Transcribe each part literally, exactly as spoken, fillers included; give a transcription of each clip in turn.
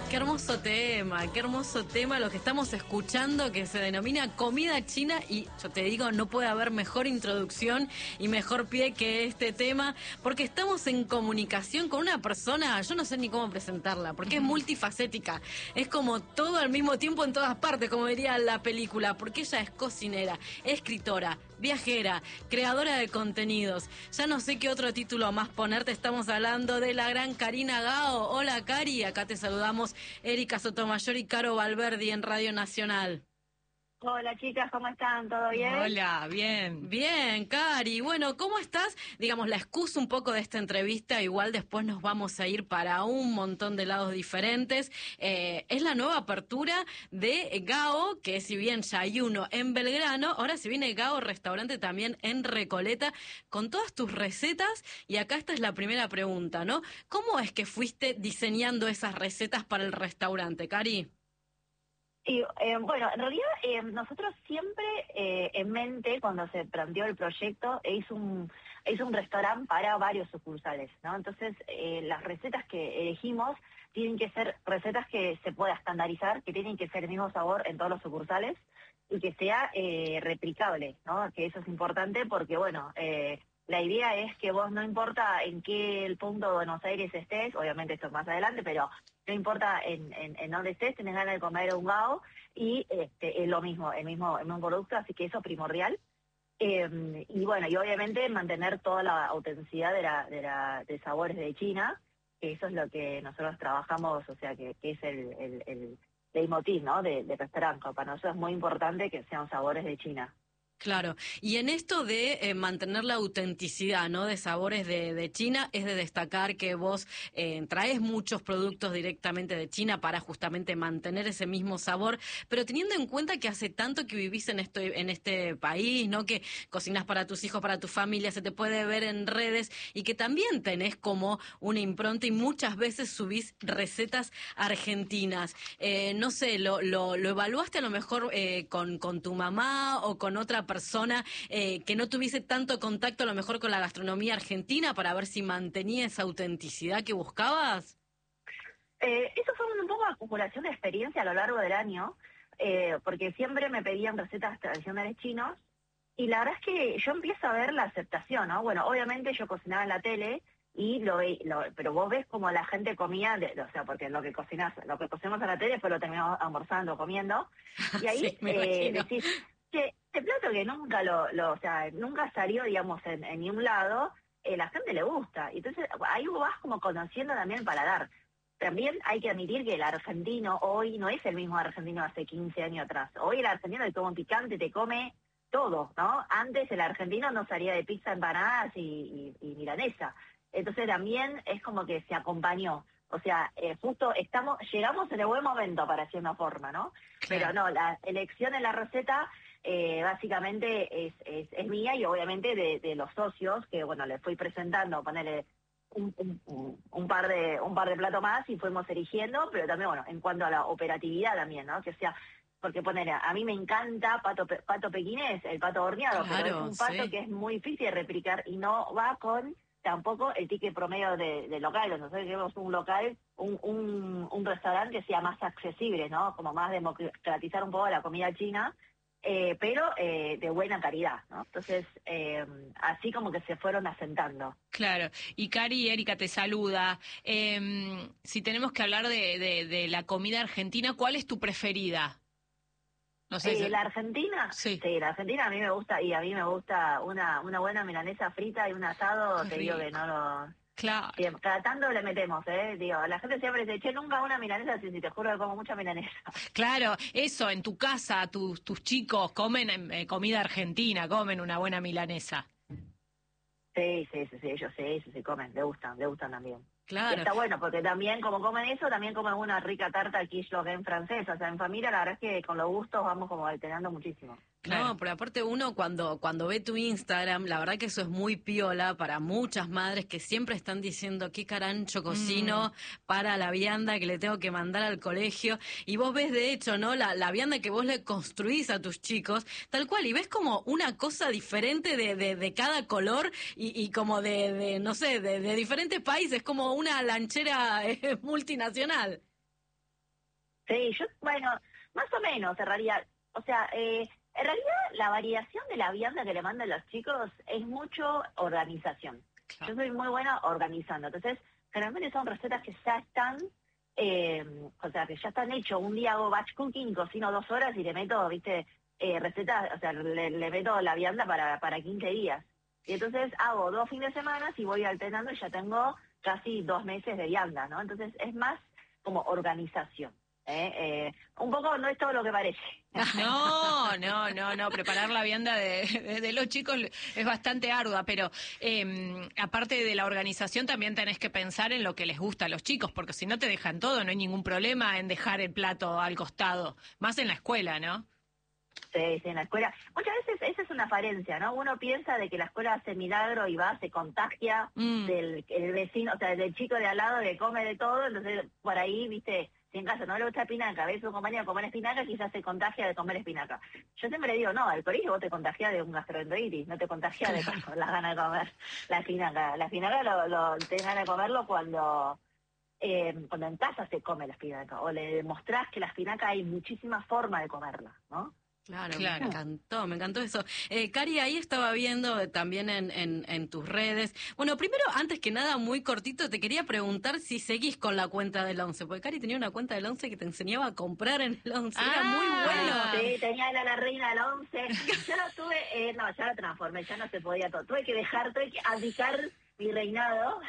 Qué hermoso tema, qué hermoso tema lo que estamos escuchando, que se denomina comida china, y yo te digo, no puede haber mejor introducción y mejor pie que este tema, porque estamos en comunicación con una persona, yo no sé ni cómo presentarla, porque es multifacética, es como todo al mismo tiempo en todas partes, como diría la película, porque ella es cocinera, escritora, viajera, creadora de contenidos, ya no sé qué otro título más ponerte. Estamos hablando de la gran Karina Gao. Hola Cari, acá te saludamos Erika Sotomayor y Caro Valverdi en Radio Nacional. Hola chicas, ¿cómo están? ¿Todo bien? Hola, bien. Bien, Cari. Bueno, ¿cómo estás? Digamos, la excusa un poco de esta entrevista, igual después nos vamos a ir para un montón de lados diferentes. Eh, es la nueva apertura de Gao, que si bien ya hay uno en Belgrano, ahora se viene Gao Restaurante también en Recoleta, con todas tus recetas. Y acá esta es la primera pregunta, ¿no? ¿Cómo es que fuiste diseñando esas recetas para el restaurante, Cari? Y eh, bueno, en realidad eh, nosotros siempre eh, en mente, cuando se planteó el proyecto, es un es un restaurante para varios sucursales, ¿no? Entonces, eh, las recetas que elegimos tienen que ser recetas que se pueda estandarizar, que tienen que ser el mismo sabor en todos los sucursales y que sea eh, replicable, ¿no? Que eso es importante porque, bueno, eh, la idea es que vos, no importa en qué punto de Buenos Aires estés, obviamente esto es más adelante, pero no importa en, en, en dónde estés, tenés ganas de comer un Gao y este, es lo mismo, el mismo, el mismo producto, así que eso es primordial. Eh, y bueno, y obviamente mantener toda la autenticidad de, la, de, la, de sabores de China, que eso es lo que nosotros trabajamos, o sea, que, que es el, el, el leitmotiv, ¿no? De, de restaurante. Para nosotros es muy importante que sean sabores de China. Claro, y en esto de eh, mantener la autenticidad, ¿no? De sabores de, de China, es de destacar que vos eh, traes muchos productos directamente de China para justamente mantener ese mismo sabor, pero teniendo en cuenta que hace tanto que vivís en este, en este país, ¿no? Que cocinas para tus hijos, para tu familia, se te puede ver en redes, y que también tenés como una impronta y muchas veces subís recetas argentinas. Eh, no sé, lo, lo, lo evaluaste a lo mejor eh, con, con tu mamá o con otra persona eh, que no tuviese tanto contacto a lo mejor con la gastronomía argentina, para ver si mantenía esa autenticidad que buscabas? Eh, eso fue un poco acumulación de experiencia a lo largo del año, eh, porque siempre me pedían recetas tradicionales chinos, y la verdad es que yo empiezo a ver la aceptación, ¿no? Bueno, obviamente yo cocinaba en la tele, y lo, ve, lo pero vos ves como la gente comía, de, o sea, porque lo que cocinas, lo que cocinamos en la tele después lo terminamos almorzando, comiendo, y ahí Sí, me eh, imagino. decís, que este plato que nunca lo, lo, o sea, nunca salió, digamos, en, en ningún lado, eh, la gente le gusta. Entonces, ahí vos vas como conociendo también el paladar. También hay que admitir que el argentino hoy no es el mismo argentino de hace quince años atrás. Hoy el argentino te toma un picante, te come todo, ¿no? Antes el argentino no salía de pizza, empanadas y, y, y milanesa. Entonces también es como que se acompañó. O sea, eh, justo estamos, llegamos en el buen momento, para decir una forma, ¿no? Claro. Pero no, la elección de la receta eh, básicamente es, es, es mía, y obviamente de, de los socios, que bueno, les fui presentando, ponerle un, un, un par de un par de platos más y fuimos eligiendo, pero también, bueno, en cuanto a la operatividad también, ¿no? Que sea, porque poner, a mí me encanta pato pe- pato pequinés, el pato horneado, pero Claro, es un pato sí. que es muy difícil de replicar y no va con tampoco el ticket promedio de, de local. Nosotros queremos un local, un, un, un restaurante que sea más accesible, ¿no? Como más democratizar un poco la comida china, eh, pero eh, de buena calidad, ¿no? Entonces, eh, así como que se fueron asentando. Claro. Y Cari, Erika te saluda. Eh, si tenemos que hablar de, de, de la comida argentina, ¿cuál es tu preferida? No sé. Eh, si- la Argentina, Sí. sí, la Argentina a mí me gusta, y a mí me gusta una, una buena milanesa frita y un asado, Qué te digo que rico. no lo... Claro. Sí, cada tanto le metemos, ¿eh? Digo, la gente siempre dice, che, nunca una milanesa, sí, sí, te juro que como mucha milanesa. Claro, eso, en tu casa, tus, tus chicos comen eh, comida argentina, comen una buena milanesa. Sí, sí, sí, sí, ellos sí, sí, sí, comen, le gustan, le gustan también. Y Claro. está bueno, porque también, como comen eso, también comen una rica tarta quiche en francés. O sea, en familia, la verdad es que con los gustos vamos como alternando muchísimo. Claro. No, pero aparte uno cuando cuando ve tu Instagram, la verdad que eso es muy piola para muchas madres que siempre están diciendo qué carancho cocino Mm. para la vianda que le tengo que mandar al colegio. Y vos ves de hecho, ¿no? La, la vianda que vos le construís a tus chicos, tal cual, y ves como una cosa diferente de, de, de cada color y, y como de, de, no sé, de, de diferentes países, como una lanchera eh, multinacional. Sí, yo, bueno, más o menos, en realidad. O sea, eh, en realidad la variación de la vianda que le mandan los chicos es mucho organización. Claro. Yo soy muy buena organizando. Entonces, generalmente son recetas que ya están, eh, o sea, que ya están hechos. Un día hago batch cooking, cocino dos horas y le meto, viste, eh, recetas, o sea, le, le meto la vianda para, para quince días. Y entonces hago dos fines de semana y voy alternando y ya tengo casi dos meses de vianda, ¿no? Entonces es más como organización. ¿eh? Eh, un poco no es todo lo que parece. No, no, no, no. Preparar la vianda de, de, de los chicos es bastante ardua, pero eh, aparte de la organización también tenés que pensar en lo que les gusta a los chicos, porque si no te dejan todo, no hay ningún problema en dejar el plato al costado, más en la escuela, ¿no? Sí, sí, en la escuela. Muchas veces esa es una falencia, ¿no? Uno piensa de que la escuela hace milagro y va, se contagia Mm. del el vecino, o sea, del chico de al lado que come de todo, entonces por ahí, viste, si en casa no le gusta espinaca, ves a un compañero comer espinaca, quizás se contagia de comer espinaca. Yo siempre le digo, no, al colegio vos te contagias de un gastroenteritis, no te contagias de Claro. con las ganas de comer la espinaca. La espinaca lo, lo tenés ganas de comerlo cuando... Eh, cuando en casa se come la espinaca, o le demostrás que la espinaca hay muchísimas formas de comerla, ¿no? Claro, Claro. me encantó, me encantó eso. Eh, Cari, ahí estaba viendo eh, también en, en, en tus redes. Bueno, primero, antes que nada, muy cortito, te quería preguntar si seguís con la cuenta del once, porque Cari tenía una cuenta del once que te enseñaba a comprar en el once, era muy bueno. Ah. Sí, tenía la, la reina del once. Yo no tuve, eh, no, ya la transformé, ya no se podía todo. Tuve que dejar, tuve que abdicar mi reinado.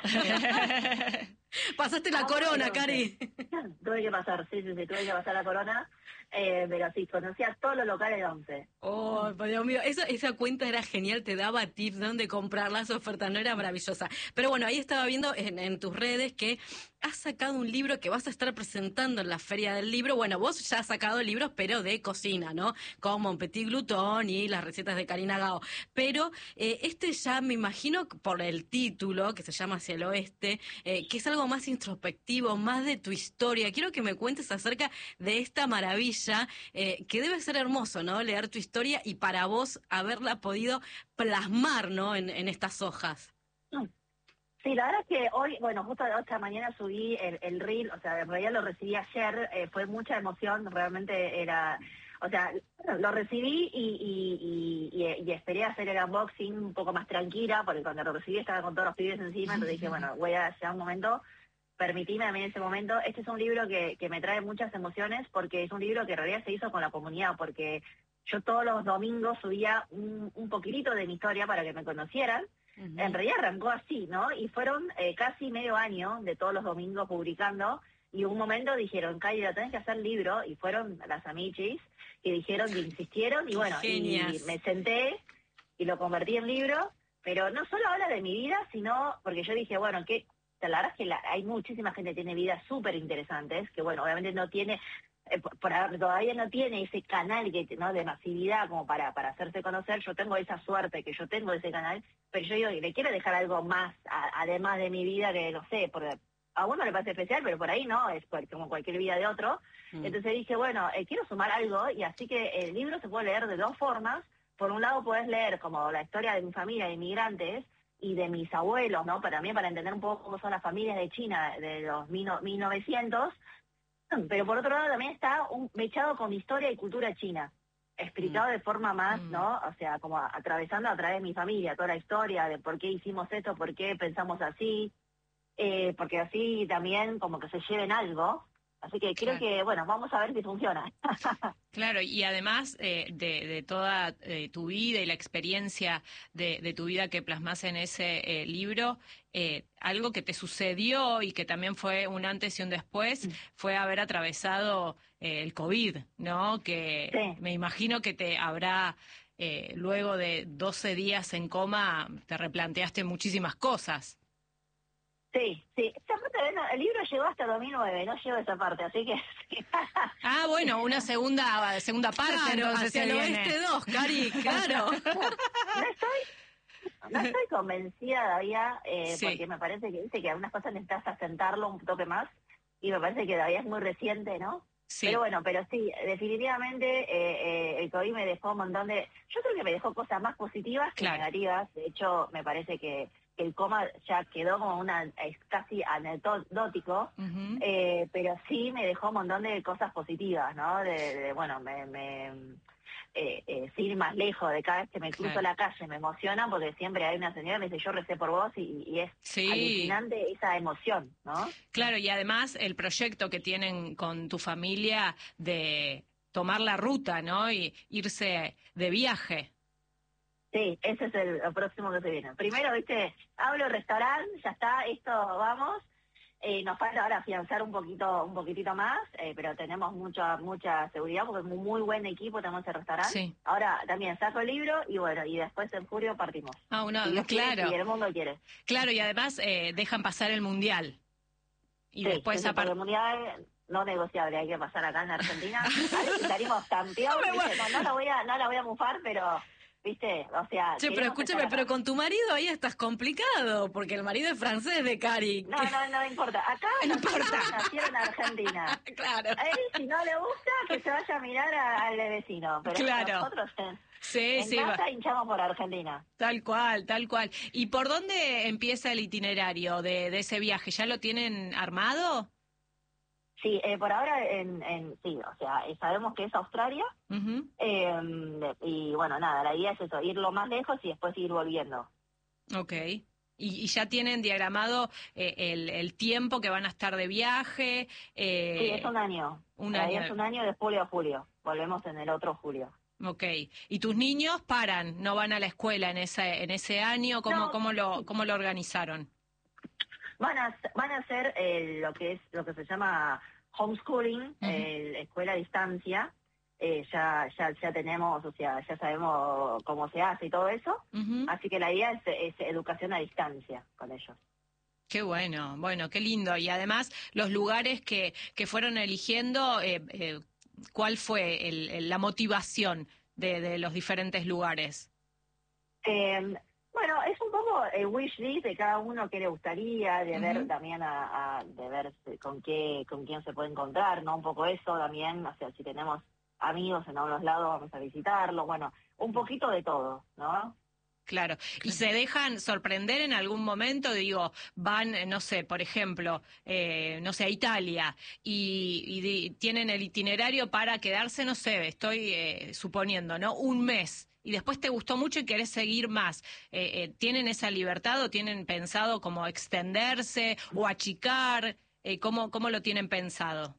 Pasaste la Ah, corona, bueno, Cari. Tuve que pasar, sí, sí, sí, tuve que pasar la corona. Eh, pero sí, conocía todos los locales de once. Oh, Dios mío, esa, esa cuenta era genial, te daba tips de dónde comprar las ofertas, no era maravillosa. Pero bueno, ahí estaba viendo en, en tus redes que has sacado un libro que vas a estar presentando en la Feria del Libro. Bueno, vos ya has sacado libros, pero de cocina, ¿no? Como Petit Glutón y las recetas de Karina Gao. Pero eh, este ya me imagino por el título, que se llama Hacia el Oeste, eh, que es algo más introspectivo, más de tu historia. Quiero que me cuentes acerca de esta maravilla, eh, que debe ser hermoso, ¿no? Leer tu historia y para vos haberla podido plasmar, ¿no? En, en estas hojas. Sí, la verdad es que hoy, bueno, justo esta mañana subí el, el reel, o sea, en realidad lo recibí ayer, eh, fue mucha emoción, realmente era, o sea, lo recibí y, y, y, y, y esperé hacer el unboxing un poco más tranquila, porque cuando lo recibí estaba con todos los pibes encima, entonces dije, bueno, voy a llegar un momento, permitime a mí en ese momento. Este es un libro que, que me trae muchas emociones, porque es un libro que en realidad se hizo con la comunidad, porque yo todos los domingos subía un, un poquitito de mi historia para que me conocieran. Uh-huh. En realidad arrancó así, ¿no? Y fueron eh, casi medio año de todos los domingos publicando, y un momento dijeron, Cari, lo tenés que hacer libro, y fueron las amichis que dijeron, que insistieron, y bueno, Genias. y me senté y lo convertí en libro, pero no solo habla de mi vida, sino porque yo dije, bueno, que la verdad es que la, hay muchísima gente que tiene vidas súper interesantes, que bueno, obviamente no tiene... Eh, por, por, todavía no tiene ese canal que, ¿no? de masividad como para, para hacerse conocer. Yo tengo esa suerte que yo tengo ese canal, pero yo digo, le quiero dejar algo más, a, además de mi vida, que no sé, por, a uno le parece especial, pero por ahí no, es por, como cualquier vida de otro. Mm. Entonces dije, bueno, eh, quiero sumar algo, y así que el libro se puede leer de dos formas. Por un lado puedes leer como la historia de mi familia de inmigrantes y de mis abuelos, ¿no? Para mí, para entender un poco cómo son las familias de China de los mil novecientos. Pero por otro lado también está un mechado con historia y cultura china, explicado mm. de forma más, mm. ¿no? O sea, como atravesando a través de mi familia, toda la historia de por qué hicimos esto, por qué pensamos así, eh, porque así también como que se lleven algo. Así que creo claro. que, bueno, vamos a ver si funciona. Claro, y además eh, de, de toda eh, tu vida y la experiencia de, de tu vida que plasmas en ese eh, libro, eh, algo que te sucedió y que también fue un antes y un después, mm. fue haber atravesado eh, el COVID, ¿no? Que sí. Me imagino que te habrá, eh, luego de doce días en coma, te replanteaste muchísimas cosas. Sí, sí. Esa parte, el libro llegó hasta dos mil nueve, no llegó esa parte, así que... Ah, bueno, una segunda segunda parte, claro, entonces hacia se el viene. oeste dos, Cari, claro. No estoy, no estoy convencida todavía, eh, sí. porque me parece que dice que algunas cosas necesitas asentarlo un toque más, y me parece que todavía es muy reciente, ¿no? Sí. Pero bueno, pero sí, definitivamente eh, eh, el COVID me dejó un montón de... Yo creo que me dejó cosas más positivas que claro. negativas. De hecho, me parece que... que el coma ya quedó como una, es casi anecdótico, Uh-huh. eh, pero sí me dejó un montón de cosas positivas, ¿no? De, de bueno, me... me Eh, eh, sin ir más lejos, de cada vez que me cruzo Claro. la calle me emociona porque siempre hay una señora que me dice yo recé por vos y, y es Sí. alucinante esa emoción, ¿no? Claro, y además el proyecto que tienen con tu familia de tomar la ruta, ¿no? Y irse de viaje. Sí, ese es el, el próximo que se viene. Primero, viste, hablo restaurante, ya está, esto vamos. Eh, nos falta ahora afianzar un poquito, un poquitito más, eh, pero tenemos mucha, mucha seguridad porque es un muy buen equipo, tenemos el restaurante. Sí. Ahora también saco el libro y bueno, y después en julio partimos. Ah, no, Si Dios quiere, claro. si el mundo quiere. Claro, y además eh, dejan pasar el mundial. Y sí, después sí, sí, porque aparte. el mundial no negociable, hay que pasar acá en Argentina. A ver si salimos campeón, No me ¿viste? no, no la voy a, no la voy a mufar, pero viste, o sea, Che, pero queremos escúchame, estar pero acá. con tu marido ahí estás complicado, porque el marido es francés de Cari. No, no, no importa. Acá No nosotros importa. nacieron en Argentina. Claro. A él, si no le gusta, que se vaya a mirar a- al de vecino. Pero Claro. nosotros en, Sí, en sí, casa va. hinchamos por Argentina. Tal cual, tal cual. ¿Y por dónde empieza el itinerario de, de ese viaje? ¿Ya lo tienen armado? Sí, eh, por ahora, en, en sí, o sea, eh, sabemos que es Australia. Uh-huh. eh, y bueno, nada, la idea es eso, ir lo más lejos y después ir volviendo. Ok. ¿Y, y ya tienen diagramado eh, el, el tiempo que van a estar de viaje? Eh, Sí, es un año. un la idea año. es un año de julio a julio. Volvemos en el otro julio. Ok. ¿Y tus niños paran? ¿No van a la escuela en ese, en ese año? ¿Cómo, No. cómo, lo, cómo lo organizaron? Van a, van a hacer eh, lo que es lo que se llama homeschooling, Uh-huh. eh, escuela a distancia. Eh, ya, ya, ya tenemos, o sea, ya sabemos cómo se hace y todo eso. Uh-huh. Así que la idea es, es educación a distancia con ellos. Qué bueno, bueno, qué lindo. Y además, los lugares que, que fueron eligiendo, eh, eh, ¿cuál fue el, el- la motivación de, de los diferentes lugares? Eh, bueno, es un poco el wish list de cada uno que le gustaría, de Ujú. ver también a, a- de ver con qué, con quién se puede encontrar, ¿no? Un poco eso también, o sea, si tenemos amigos en algunos lados vamos a visitarlo, bueno, un poquito de todo, ¿no? Claro. ¿Y se dejan sorprender en algún momento? Digo, van, eh, no sé, por ejemplo, eh, no sé, a Italia y, y di- tienen el itinerario para quedarse, no sé, estoy eh, suponiendo, ¿no? Un mes. Y después te gustó mucho y querés seguir más. Eh, eh, ¿tienen esa libertad o tienen pensado como extenderse o achicar? Eh, ¿cómo, cómo lo tienen pensado?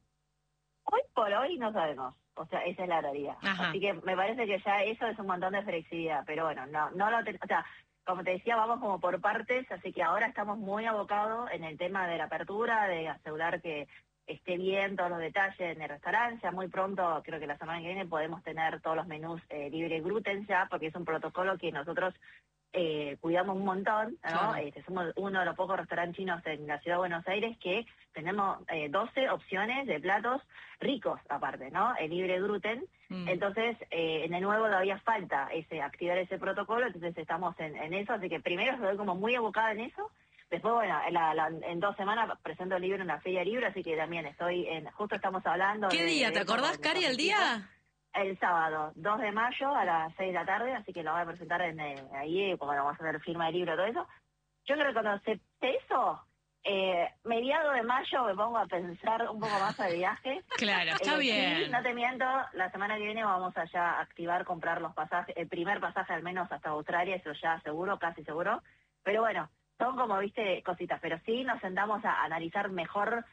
Hoy por hoy no sabemos, o sea, esa es la realidad. Ajá. Así que me parece que ya eso es un montón de flexibilidad, pero bueno, no, no lo ten- o sea, como te decía, vamos como por partes, así que ahora estamos muy abocados en el tema de la apertura, de asegurar que esté bien todos los detalles en el restaurante. Ya muy pronto, creo que la semana que viene, podemos tener todos los menús eh, libre de gluten ya, porque es un protocolo que nosotros eh, cuidamos un montón, ¿no? Claro. Este, somos uno de los pocos restaurantes chinos en la ciudad de Buenos Aires que tenemos eh, doce opciones de platos ricos aparte, ¿no? El libre de gluten. Mm. Entonces, eh, en el nuevo todavía falta ese activar ese protocolo, entonces estamos en, en eso, así que primero estoy como muy abocada en eso. Después, bueno, en, la, la, en dos semanas presento el libro en la Feria del Libro, así que también estoy en, justo estamos hablando ¿Qué de, día? de ¿Te eso acordás, con- Cari, con el mis hijos. día? El sábado, dos de mayo a las seis de la tarde, así que lo voy a presentar en, eh, ahí, como vamos a hacer firma de libro y todo eso. Yo creo que cuando acepte eso, eh, mediado de mayo me pongo a pensar un poco más de viaje. Claro, está Eh, bien. Sí, no te miento, la semana que viene vamos allá a activar, comprar los pasajes, el primer pasaje al menos hasta Australia, eso ya seguro, casi seguro. Pero bueno, son como, viste, cositas, pero sí nos sentamos a analizar mejor,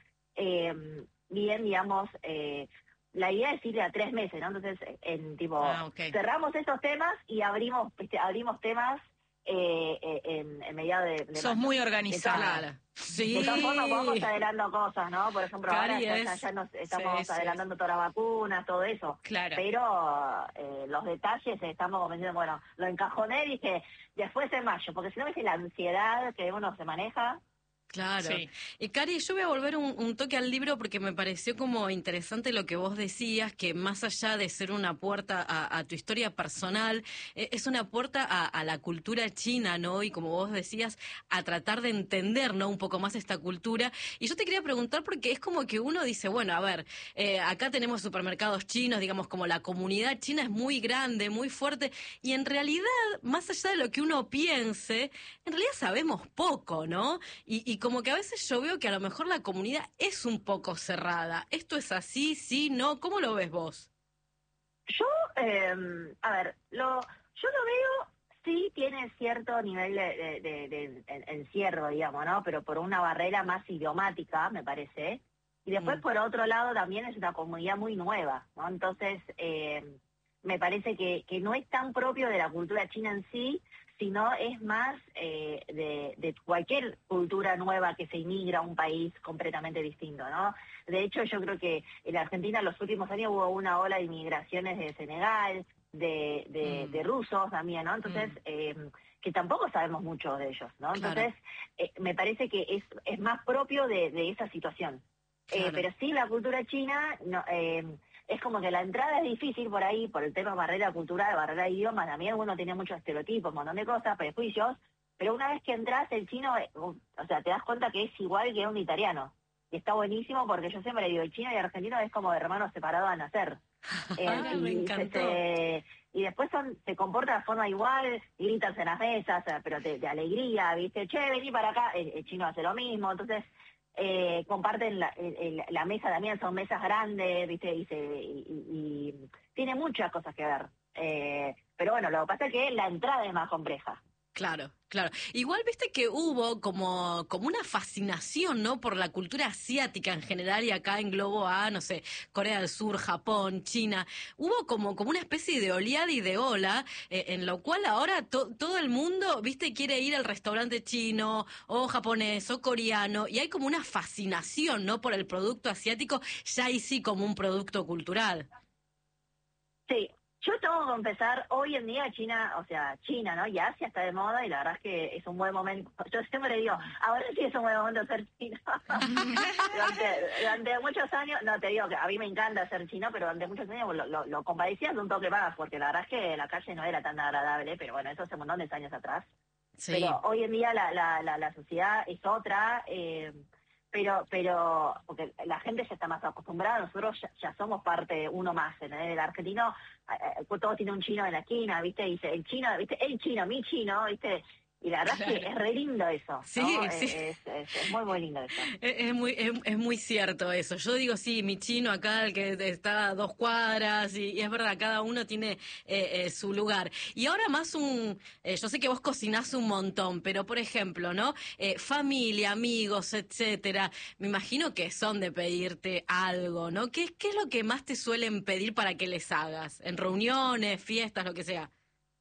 eh, bien, digamos, eh, la idea es ir a tres meses, ¿no? Entonces, en tipo, Ah, ok. cerramos estos temas y abrimos, viste, abrimos temas eh, eh, en, en mediado de, de Sos mayo. muy De organizada. todas- Claro. Sí. de todas formas, vamos adelantando cosas, ¿no? Por ejemplo, ahora Cari ya, ya, es- ya nos estamos sí, sí. adelantando todas las vacunas, todo eso. Claro. Pero eh, los detalles estamos convencidos, bueno, lo encajoné y dije, después de mayo, porque si no, viste la ansiedad que uno se maneja. Claro. Sí. Y Cari, yo voy a volver un, un toque al libro porque me pareció como interesante lo que vos decías, que más allá de ser una puerta a, a tu historia personal, eh, es una puerta a, a la cultura china, ¿no? Y como vos decías, a tratar de entender, ¿no? Un poco más esta cultura. Y yo te quería preguntar porque es como que uno dice, bueno, a ver, eh, acá tenemos supermercados chinos, digamos, como la comunidad china es muy grande, muy fuerte, y en realidad, más allá de lo que uno piense, en realidad sabemos poco, ¿no? Y, y como que a veces yo veo que a lo mejor la comunidad es un poco cerrada. ¿Esto es así, sí, no? ¿Cómo lo ves vos? Yo, eh, a ver, lo, yo lo veo, sí tiene cierto nivel de, de, de, de- de encierro, digamos, ¿no? Pero por una barrera más idiomática, me parece. Y después, Mm, por otro lado, también es una comunidad muy nueva, ¿no? Entonces, eh, me parece que, que no es tan propio de la cultura china en sí, sino es más eh, de, de cualquier cultura nueva que se inmigra a un país completamente distinto, ¿no? De hecho, yo creo que en la Argentina en los últimos años hubo una ola de inmigraciones de Senegal, de, de, mm, de rusos también, ¿no? Entonces, mm, eh, que tampoco sabemos mucho de ellos, ¿no? claro, Entonces, eh, me parece que es, es más propio de, de esa situación. Eh, claro. pero sí, la cultura china, no, eh, es como que la entrada es difícil por ahí, por el tema barrera cultural, barrera de idiomas, también uno tiene muchos estereotipos, un montón de cosas, prejuicios, pero una vez que entras, el chino, eh, o sea, te das cuenta que es igual que un italiano. Y está buenísimo porque yo siempre digo, el chino y el argentino es como hermanos separados a nacer. Eh, Ah, me y se, encantó. se- y después son, se comportan de forma igual, gritan en las mesas, eh, pero de, de alegría, ¿viste? Che, vení para acá, el, el chino hace lo mismo, entonces eh, comparten la, el- el- la mesa también, son mesas grandes, ¿viste? Y, se, y, y- y tiene muchas cosas que ver. Eh, pero bueno, lo que pasa es que la entrada es más compleja. Claro, claro. Igual viste que hubo como, como una fascinación, ¿no? Por la cultura asiática en general y acá englobo a, no sé, Corea del Sur, Japón, China. Hubo como, como una especie de oleada y de ola, eh, en lo cual ahora to- todo el mundo, viste, quiere ir al restaurante chino o japonés o coreano y hay como una fascinación, ¿no? Por el producto asiático, ya ahí sí como un producto cultural. Sí, yo tengo que confesar, hoy en día China, o sea, China, ¿no? Y Asia está de moda y la verdad es que es un buen momento. Yo siempre digo, ahora sí es un buen momento ser chino. durante, durante muchos años, no te digo que a mí me encanta ser chino, pero durante muchos años lo, lo, lo compadecías de un toque más, porque la verdad es que la calle no era tan agradable, pero bueno, eso hace un montón de años atrás. Sí, Pero hoy en día la, la, la, la sociedad es otra, eh, pero, pero, porque la gente ya está más acostumbrada, nosotros ya, ya somos parte uno más, en el argentino, eh, eh, todo tiene un chino en la esquina, ¿viste? Y dice, el chino, ¿viste? El chino, mi chino, ¿viste? Y la verdad es que Claro. es re lindo eso, ¿no? sí, sí. Eh, Es, es, es muy, muy lindo eso. Es, es muy, es, es muy cierto eso. Yo digo, sí, mi chino acá, el que está a dos cuadras, y, y es verdad, cada uno tiene eh, eh, su lugar. Y ahora más un, eh, yo sé que vos cocinás un montón, pero por ejemplo, ¿no? Eh, familia, amigos, etcétera, me imagino que son de pedirte algo, ¿no? ¿Qué, qué es lo que más te suelen pedir para que les hagas? En reuniones, fiestas, lo que sea.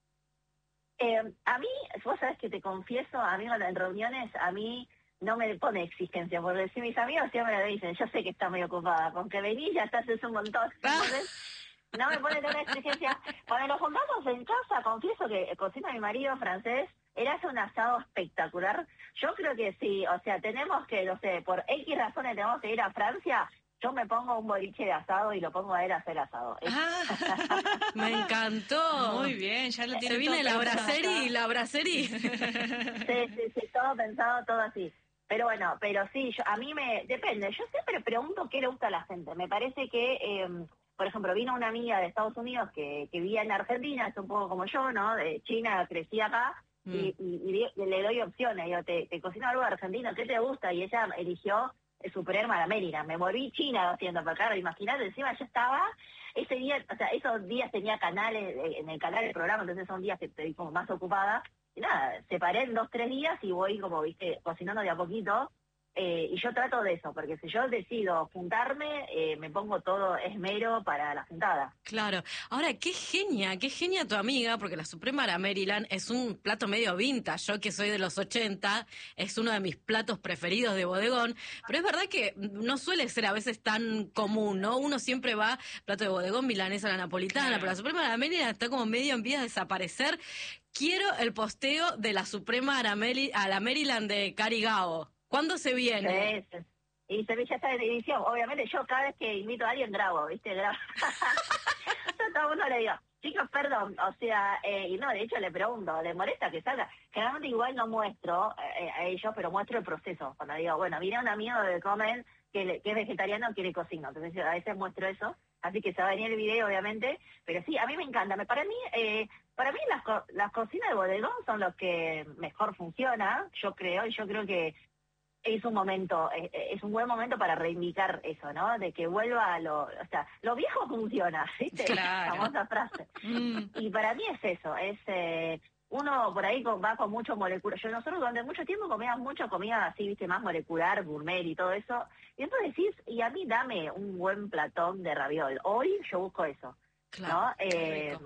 Eh, a mí, vos sabés que te confieso, a mí en reuniones, a mí no me pone exigencia, porque si mis amigos siempre me dicen, yo sé que está muy ocupada, con que venís ya estás haces un montón, entonces no me pone tanta exigencia. Cuando nos juntamos en casa, confieso que cocina mi marido francés, él hace un asado espectacular. Yo creo que sí, o sea, tenemos que, no sé, por X razones tenemos que ir a Francia, yo me pongo un boliche de asado y lo pongo a él a hacer asado. Es- Ah, Me encantó. muy bien, ya lo Se tienen todo viene la pensado. brasserie, la brasserie. Sí, sí, sí, todo pensado, todo así. Pero bueno, pero sí, yo, a mí me, depende, yo siempre pregunto qué le gusta a la gente. Me parece que, eh, por ejemplo, vino una amiga de Estados Unidos que, que vivía en Argentina, es un poco como yo, ¿no? De China, crecí acá, Mm. y, y- y di- le doy opciones, digo, te, te cocino algo argentino, ¿qué te gusta? Y ella eligió el Suprema de América, me volví china haciendo, pero claro, imagínate, encima yo estaba, ese día, o sea, esos días tenía canales, eh, en el canal del programa, entonces son días que estoy como más ocupada, y nada, separé en dos, tres días y voy como, viste, cocinando de a poquito. Eh, y yo trato de eso, porque si yo decido juntarme, eh, me pongo todo esmero para la juntada. Claro. Ahora, qué genia, qué genia tu amiga, porque la Suprema de Maryland es un plato medio vintage. Yo que soy de los ochenta, es uno de mis platos preferidos de bodegón, pero es verdad que no suele ser a veces tan común, ¿no? Uno siempre va, plato de bodegón, milanesa a la napolitana, pero la Claro. Suprema de Maryland está como medio en vías de desaparecer. Quiero el posteo de la Suprema a la, Mary- a la Maryland de Cari Gao. ¿Cuándo se viene? Sí, sí. Y se ya está en edición. Obviamente yo cada vez que invito a alguien grabo, ¿viste? Grabo. Yo a todo el mundo le digo, chicos, perdón, o sea, eh, y no, de hecho le pregunto, ¿les molesta que salga? Generalmente igual no muestro eh, a ellos, pero muestro el proceso. Cuando digo, bueno, mira un amigo de comer que, le, que es vegetariano, que le cocino. Entonces a veces muestro eso. Así que se va a venir el video, obviamente. Pero sí, a mí me encanta. Me, para mí, eh, para mí las, co las cocinas de bodegón son los que mejor funcionan, yo creo, y yo creo que es un momento, es, es un buen momento para reivindicar eso, ¿no? De que vuelva a lo, o sea, lo viejo funciona, ¿viste? Claro. Famosa frase. Mm. Y para mí es eso, es eh, uno por ahí con, va con mucho molecular. Yo nosotros durante mucho tiempo comíamos mucha comida así, ¿viste? Más molecular, gourmet y todo eso. Y entonces decís, y a mí dame un buen platón de raviol. Hoy yo busco eso, Claro, ¿no? Eh,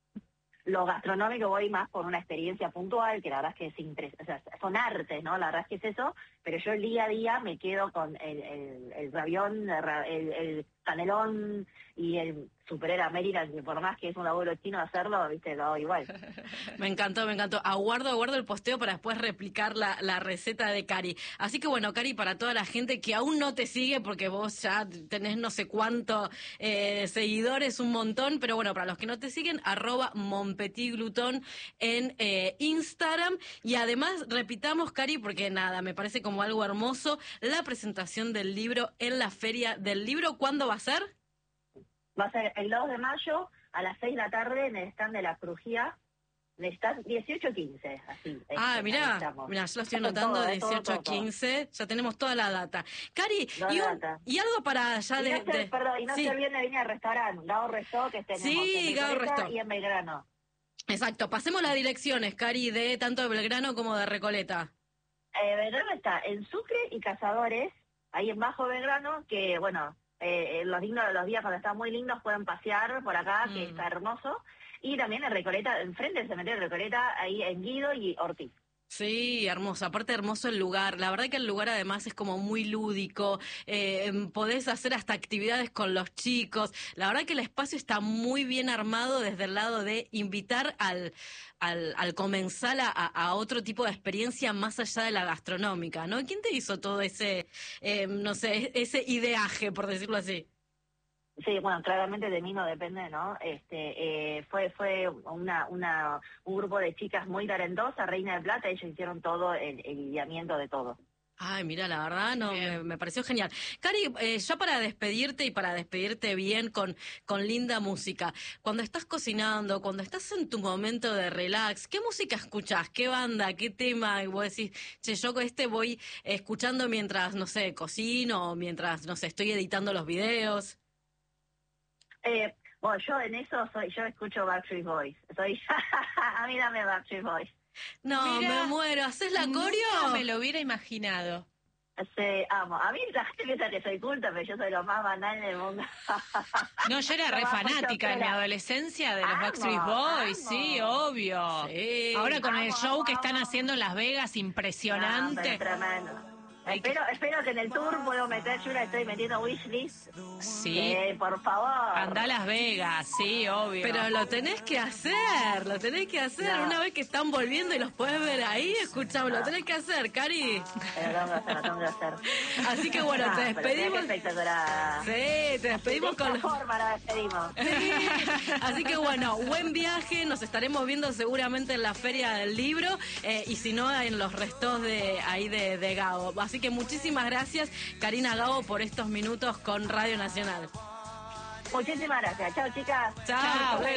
lo gastronómico voy más por una experiencia puntual, que la verdad es que es impres o sea, son artes, ¿no? La verdad es que es eso, pero yo el día a día me quedo con el, el, el ravión, el, el canelón y el Super América, que por más que es un laburo chino hacerlo, viste, lo hago igual. Me encantó, me encantó. Aguardo, aguardo el posteo para después replicar la, la receta de Cari. Así que bueno, Cari, para toda la gente que aún no te sigue, porque vos ya tenés no sé cuánto eh, seguidores, un montón, pero bueno, para los que no te siguen, arroba monpetigluton en eh, Instagram. Y además, repitamos, Cari, porque nada, me parece como algo hermoso, la presentación del libro en la Feria del Libro. ¿Cuándo va a ser? Va a ser el dos de mayo a las seis de la tarde en el stand de la Crujía. Está dieciocho quince, así. Ah, este, mirá, estamos. mirá, yo lo estoy Con anotando, todo, dieciocho todo, todo, todo. quince, ya tenemos toda la data. Cari, Toda y, la un- data. y algo para ya Y de... no se, de- perdón, y no sí, se olviden de venir al restaurante, Gao Restó, que tenemos Sí, en Gao Recoleta Restó. y en Belgrano. exacto, pasemos las direcciones, Cari, de tanto de Belgrano como de Recoleta. Eh, Belgrano está en Sucre y Cazadores, ahí en Bajo Belgrano, que bueno, eh, los, dignos, los días cuando están muy lindos pueden pasear por acá, que Mm. está hermoso. Y también en Recoleta, enfrente del cementerio de Recoleta, ahí en Guido y Ortiz. Sí, hermoso. Aparte hermoso el lugar. La verdad que el lugar además es como muy lúdico. Eh, em, podés hacer hasta actividades con los chicos. La verdad que el espacio está muy bien armado desde el lado de invitar al, al, al comensal a, a otro tipo de experiencia más allá de la gastronómica, ¿no? ¿Quién te hizo todo ese, eh, no sé, ese ideaje, por decirlo así? Sí, bueno, claramente de mí no depende, ¿no? Este, eh, fue fue una, una un grupo de chicas muy talentosas, Reina de Plata, ellos hicieron todo el, el guiamiento de todo. Ay, mira, la verdad no Bien. me, me pareció genial. Cari, eh, ya para despedirte y para despedirte bien con, con linda música, cuando estás cocinando, cuando estás en tu momento de relax, ¿qué música escuchás? ¿Qué banda? ¿Qué tema? Y vos decís, che, yo con este voy escuchando mientras, no sé, cocino o mientras, no sé, estoy editando los videos. Eh, bueno, yo en eso soy, yo escucho Backstreet Boys, soy, a mí dame Backstreet Boys. No, Mira, me muero. ¿Haces la Nunca coreo? me lo hubiera imaginado. Sí, amo. A mí la gente piensa que soy culta, pero yo soy lo más banal del mundo. No, yo era Lo re más fanática en mi pochoclera. adolescencia de los Amo, Backstreet Boys, amo. sí, obvio. Sí. Ahora con el Amo, show amo, que están amo. haciendo en Las Vegas, No, impresionante. pero tremendo. Hay que- Espero, espero que en el tour puedo meter, yo la estoy metiendo wishlist. Sí, Que, por favor. anda a Las Vegas, sí, obvio. Pero lo tenés que hacer, lo tenés que hacer. No. Una vez que están volviendo y los podés ver ahí, escuchame, lo tenés que hacer, Cari. Pero lo tengo que hacer, lo tengo que hacer. Así que bueno, Ah, te pero mirá despedimos. qué espectacular. Sí, te despedimos De con... esta forma la despedimos. Sí. Así que bueno, buen viaje, nos estaremos viendo seguramente en la Feria del Libro eh, y si no en los restos de ahí de, de Gao. Así que muchísimas gracias, Karina Gao, por estos minutos con Radio Nacional. Muchísimas gracias. Chao, chicas. Chao. Chao.